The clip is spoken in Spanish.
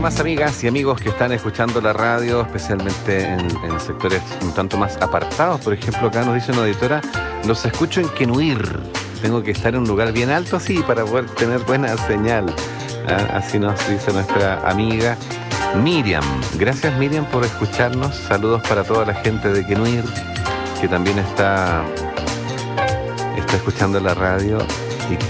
más amigas y amigos que están escuchando la radio, especialmente en sectores un tanto más apartados. Por ejemplo, acá nos dice una auditora, los escucho en Quenuir. Tengo que estar en un lugar bien alto, sí, para poder tener buena señal. Así nos dice nuestra amiga Miriam. Gracias, Miriam, por escucharnos. Saludos para toda la gente de Quenuir, que también está escuchando la radio.